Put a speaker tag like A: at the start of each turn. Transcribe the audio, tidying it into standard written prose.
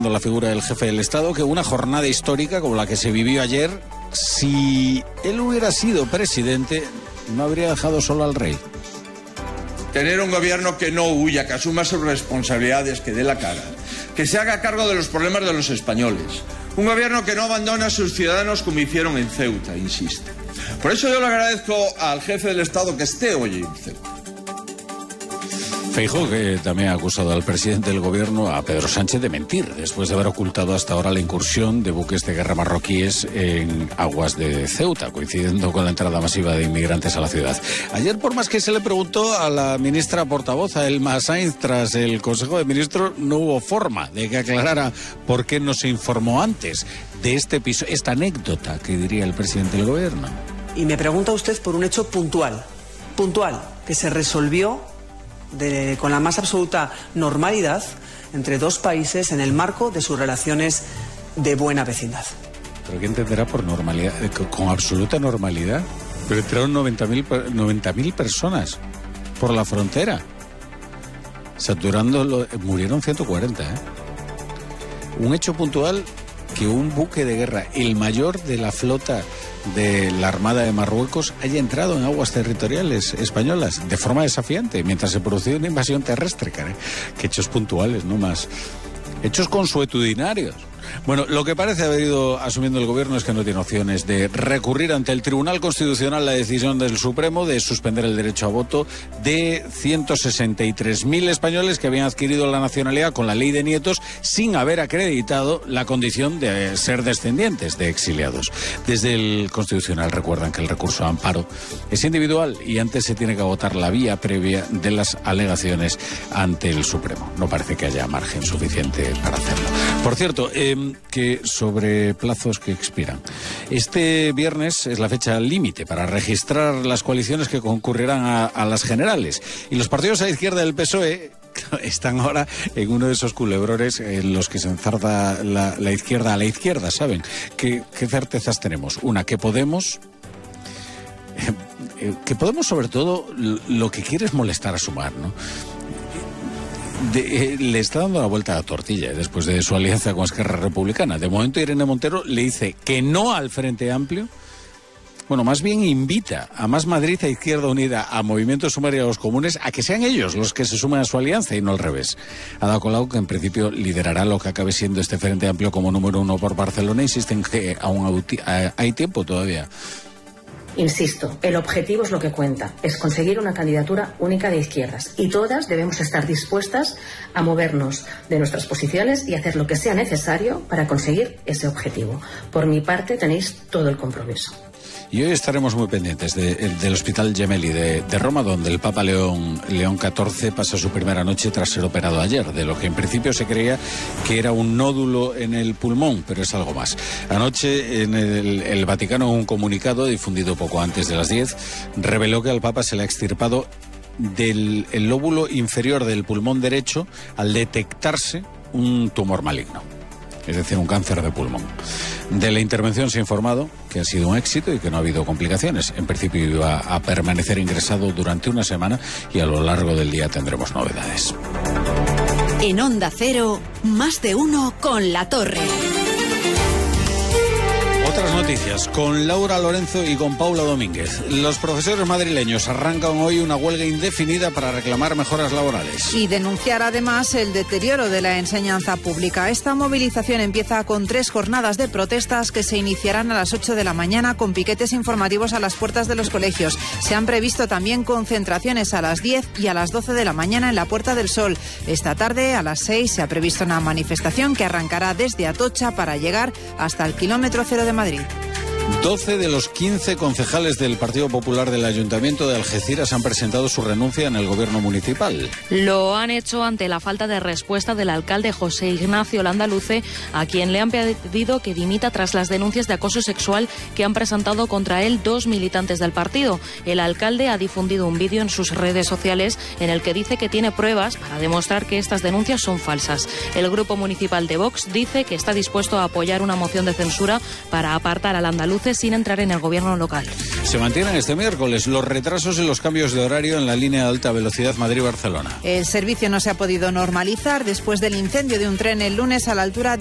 A: la figura del jefe del Estado, que una jornada histórica como la que se vivió ayer, si él hubiera sido presidente, no habría dejado solo al rey.
B: Tener un gobierno que no huya, que asuma sus responsabilidades, que dé la cara, que se haga cargo de los problemas de los españoles. Un gobierno que no abandona a sus ciudadanos como hicieron en Ceuta, insisto. Por eso yo le agradezco al jefe del Estado que esté hoy en Ceuta.
A: Feijóo, que también ha acusado al presidente del gobierno, a Pedro Sánchez, de mentir, después de haber ocultado hasta ahora la incursión de buques de guerra marroquíes en aguas de Ceuta, coincidiendo con la entrada masiva de inmigrantes a la ciudad. Ayer, por más que se le preguntó a la ministra portavoz, a Elma Sainz, tras el Consejo de Ministros, no hubo forma de que aclarara por qué no se informó antes de este episodio, esta anécdota que diría el presidente del gobierno.
C: Y me pregunta usted por un hecho puntual, que se resolvió con la más absoluta normalidad entre dos países en el marco de sus relaciones de buena vecindad.
A: ¿Pero qué entenderá por normalidad? Con absoluta normalidad. Pero entraron 90.000 personas por la frontera. Murieron 140, Un hecho puntual que un buque de guerra, el mayor de la flota de la Armada de Marruecos, haya entrado en aguas territoriales españolas de forma desafiante, mientras se producía una invasión terrestre, que hechos puntuales, no más. Hechos consuetudinarios. Bueno, lo que parece haber ido asumiendo el gobierno es que no tiene opciones de recurrir ante el Tribunal Constitucional la decisión del Supremo de suspender el derecho a voto de 163.000 españoles que habían adquirido la nacionalidad con la ley de nietos sin haber acreditado la condición de ser descendientes de exiliados. Desde el Constitucional recuerdan que el recurso a amparo es individual y antes se tiene que agotar la vía previa de las alegaciones ante el Supremo. No parece que haya margen suficiente para hacerlo. Por cierto, que sobre plazos que expiran. Este viernes es la fecha límite para registrar las coaliciones que concurrirán a las generales. Y los partidos a la izquierda del PSOE están ahora en uno de esos culebrones en los que se enzarza la izquierda a la izquierda, ¿saben? ¿Qué certezas tenemos? Una, que Podemos sobre todo lo que quiere es molestar a Sumar, ¿no? Le está dando la vuelta a la tortilla después de su alianza con Esquerra Republicana. De momento Irene Montero le dice que no al Frente Amplio. Bueno, más bien invita a Más Madrid, a Izquierda Unida, a Movimiento Sumar y a los comunes a que sean ellos los que se sumen a su alianza y no al revés. Ada Colau, que en principio liderará lo que acabe siendo este Frente Amplio como número 1 por Barcelona, insisten que aún hay tiempo todavía.
D: Insisto, el objetivo es lo que cuenta, es conseguir una candidatura única de izquierdas y todas debemos estar dispuestas a movernos de nuestras posiciones y hacer lo que sea necesario para conseguir ese objetivo. Por mi parte tenéis todo el compromiso.
A: Y hoy estaremos muy pendientes del Hospital Gemelli de Roma, donde el Papa León XIV pasa su primera noche tras ser operado ayer, de lo que en principio se creía que era un nódulo en el pulmón, pero es algo más. Anoche en el Vaticano, un comunicado difundido poco antes de las 10, reveló que al Papa se le ha extirpado el lóbulo inferior del pulmón derecho al detectarse un tumor maligno. Es decir, un cáncer de pulmón. De la intervención se ha informado que ha sido un éxito y que no ha habido complicaciones. En principio iba a permanecer ingresado durante una semana y a lo largo del día tendremos novedades.
E: En Onda Cero, más de uno con La Torre.
A: Otras noticias con Laura Lorenzo y con Paula Domínguez. Los profesores madrileños arrancan hoy una huelga indefinida para reclamar mejoras laborales.
F: Y denunciar además el deterioro de la enseñanza pública. Esta movilización empieza con 3 jornadas de protestas que se iniciarán a las 8 de la mañana con piquetes informativos a las puertas de los colegios. Se han previsto también concentraciones a las 10 y a las 12 de la mañana en la Puerta del Sol. Esta tarde a las 6 se ha previsto una manifestación que arrancará desde Atocha para llegar hasta el kilómetro 0 de Madrid.
A: 12 de los 15 concejales del Partido Popular del Ayuntamiento de Algeciras han presentado su renuncia en el gobierno municipal.
G: Lo han hecho ante la falta de respuesta del alcalde José Ignacio Landaluce, a quien le han pedido que dimita tras las denuncias de acoso sexual que han presentado contra él 2 militantes del partido. El alcalde ha difundido un vídeo en sus redes sociales en el que dice que tiene pruebas para demostrar que estas denuncias son falsas. El grupo municipal de Vox dice que está dispuesto a apoyar una moción de censura para apartar al andaluz Andaluces sin entrar en el gobierno local.
A: Se mantienen este miércoles los retrasos en los cambios de horario en la línea de alta velocidad Madrid-Barcelona.
F: El servicio no se ha podido normalizar después del incendio de un tren el lunes a la altura